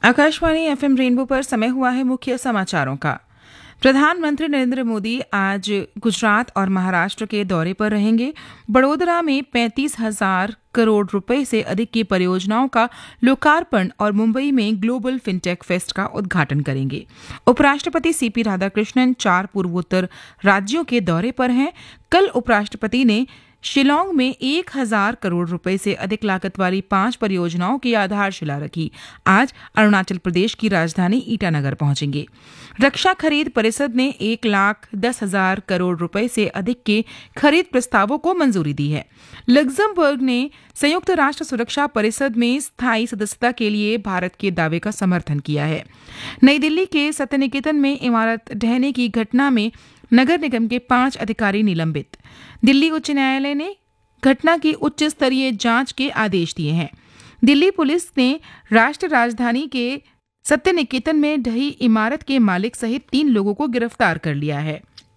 Akashvani FM rainbow पर समय हुआ है मुख्य समाचारों का। प्रधानमंत्री नरेंद्र मोदी आज गुजरात और महाराष्ट्र के दौरे पर रहेंगे। बड़ोदरा में 35,000 करोड़ रुपए से अधिक की परियोजनाओं का लोकार्पण और मुंबई में ग्लोबल फिनटेक फेस्ट का उद्घाटन करेंगे। उपराष्ट्रपति सीपी राधाकृष्णन 4 पूर्वोत्तर राज्यों के दौरे पर हैं। कल उपराष्ट्रपति ने शिलांग में 1,000 करोड़ रुपए से अधिक लागत वाली 5 परियोजनाओं की आधारशिला रखी। आज अरुणाचल प्रदेश की राजधानी ईटानगर पहुंचेंगे। रक्षा खरीद परिषद ने 1,10,000 करोड़ रुपए से अधिक के खरीद प्रस्तावों को मंजूरी दी है। लग्जमबर्ग ने संयुक्त राष्ट्र सुरक्षा परिषद में स्थायी सदस्यता के लिए भारत के दावे का समर्थन किया है। नई दिल्ली के सत्यनिकेतन में इमारत ढहने की घटना में नगर निगम के 5 अधिकारी निलंबित। दिल्ली उच्च न्यायालय ने घटना की उच्च स्तरीय जांच के आदेश दिए हैं। दिल्ली पुलिस ने राष्ट्र राजधानी के सत्यनिकेतन में ढही इमारत के मालिक सहित 3 लोगों को गिरफ्तार कर लिया है।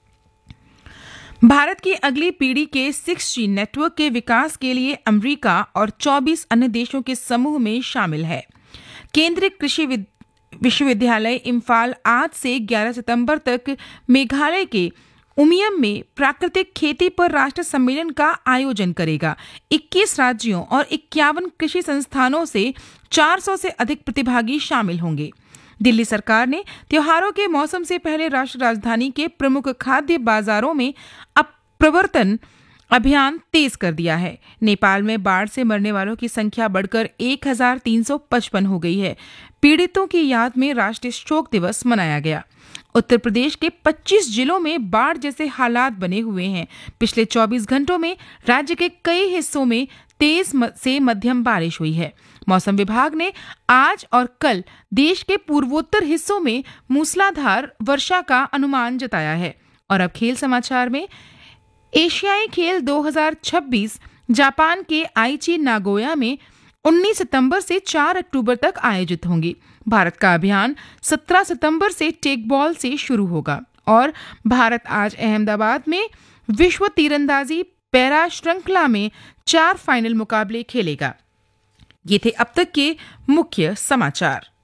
भारत की अगली पीढ़ी के 6G नेटवर्क के विकास के लिए अमेरिका और 24 अन्य देशों के समूह में शामिल है। केंद्रीय कृषि विश्वविद्यालय इम्फाल आज से 11 सितंबर तक मेघालय के उमियम में प्राकृतिक खेती पर राष्ट्रीय सम्मेलन का आयोजन करेगा। 21 राज्यों और 51 कृषि संस्थानों से 400 से अधिक प्रतिभागी शामिल होंगे। दिल्ली सरकार ने त्योहारों के मौसम से पहले राष्ट्रीय राजधानी के प्रमुख खाद्य बाजारों में प्रवर्तन अभियान तेज कर दिया है। नेपाल में बाढ़ से मरने वालों की संख्या बढ़कर 1,355 हो गई है। पीड़ितों की याद में राष्ट्रीय शोक दिवस मनाया गया। उत्तर प्रदेश के 25 जिलों में बाढ़ जैसे हालात बने हुए हैं। पिछले 24 घंटों में राज्य के कई हिस्सों में तेज से मध्यम बारिश हुई है। मौसम विभाग ने आज और कल देश के पूर्वोत्तर हिस्सों में मूसलाधार वर्षा का अनुमान जताया है। और अब खेल समाचार में एशियाई खेल 2026 जापान के आईची नागोया में 19 सितंबर से 4 अक्टूबर तक आयोजित होंगे। भारत का अभियान 17 सितंबर से टेकबॉल से शुरू होगा और भारत आज अहमदाबाद में विश्व तीरंदाजी पैरा श्रृंखला में 4 फाइनल मुकाबले खेलेगा। ये थे अब तक के मुख्य समाचार।